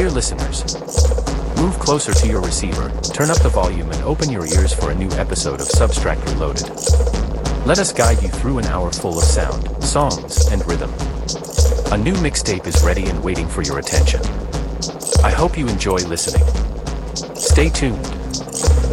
Dear listeners, move closer to your receiver, turn up the volume and open your ears for a new episode of Substract Reloaded. Let us guide you through an hour full of sound, songs, and rhythm. A new mixtape is ready and waiting for your attention. I hope you enjoy listening. Stay tuned.